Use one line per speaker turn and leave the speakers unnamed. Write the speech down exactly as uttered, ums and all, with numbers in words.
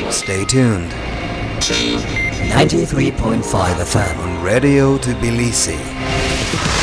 Stay tuned.
ninety-three point five F M
on Radio Tbilisi.